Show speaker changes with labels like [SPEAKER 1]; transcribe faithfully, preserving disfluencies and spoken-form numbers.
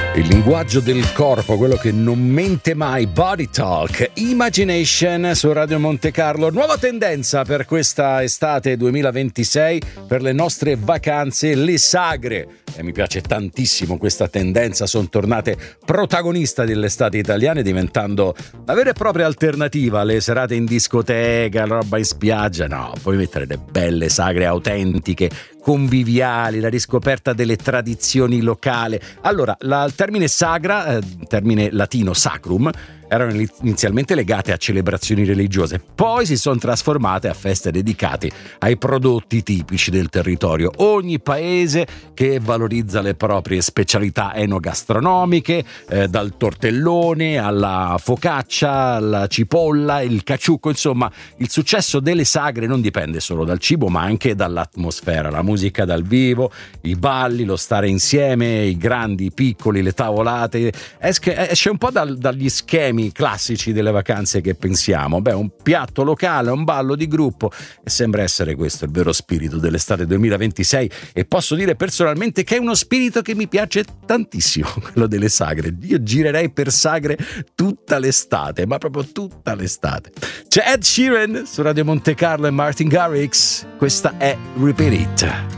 [SPEAKER 1] Il linguaggio del corpo, quello che non mente mai, Body Talk, Imagination su Radio Monte Carlo. Nuova tendenza per questa estate duemilaventisei, per le nostre vacanze, le sagre. E mi piace tantissimo questa tendenza, sono tornate protagoniste dell'estate italiana, diventando la vera e propria alternativa alle serate in discoteca, la roba in spiaggia. No, puoi mettere le belle sagre autentiche, conviviali, la riscoperta delle tradizioni locali. Allora, la, il termine sagra, eh, termine latino sacrum, erano inizialmente legate a celebrazioni religiose, poi si sono trasformate a feste dedicate ai prodotti tipici del territorio. Ogni paese che valorizza le proprie specialità enogastronomiche, eh, dal tortellone alla focaccia, alla cipolla, il caciucco. Insomma, il successo delle sagre non dipende solo dal cibo, ma anche dall'atmosfera, la musica dal vivo, i balli, lo stare insieme, i grandi, i piccoli, le tavolate. Esce, esce un po' dal, dagli schemi classici delle vacanze che pensiamo. Beh, un piatto locale, un ballo di gruppo, e sembra essere questo il vero spirito dell'estate duemilaventisei, e posso dire personalmente che è uno spirito che mi piace tantissimo, quello delle sagre. Io girerei per sagre tutta l'estate, ma proprio tutta l'estate. C'è Ed Sheeran su Radio Monte Carlo e Martin Garrix, questa è Repeat It.